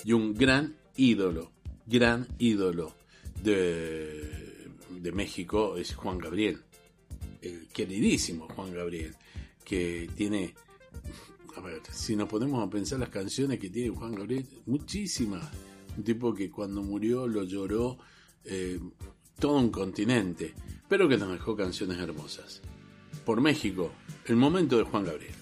y un gran ídolo de México es Juan Gabriel, el queridísimo Juan Gabriel, que tiene, a ver, si nos ponemos a pensar las canciones que tiene Juan Gabriel, muchísimas. Un tipo que cuando murió lo lloró todo un continente, pero que nos dejó canciones hermosas. Por México, el momento de Juan Gabriel.